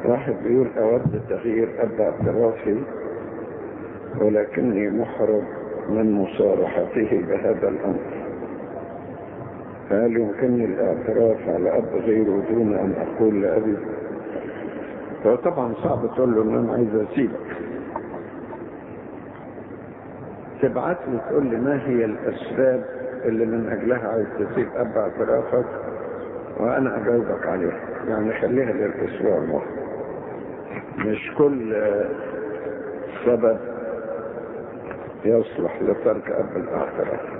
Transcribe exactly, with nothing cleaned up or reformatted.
واحد بيقول أود تغيير أب اعترافي ولكني محرج من مصارحته بهذا الأمر، فهل يمكنني الاعتراف على أب غيره دون أن أقول لأبي؟ فطبعا صعب تقول له إن أنا عايز أسيبك. تبعت لي تقول لي ما هي الأسباب اللي من أجلها عايز تسيب أب اعترافك وأنا أجاوبك عليها، يعني خليها للأسبوع المقبل. مش كل سبب يصلح لترك أب الاعتراف.